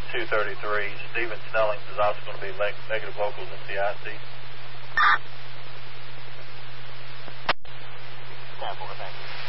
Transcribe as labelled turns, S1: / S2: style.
S1: 233. Stephen Snellings is also going to be negative vocals in CIC. Stand for it, thank you.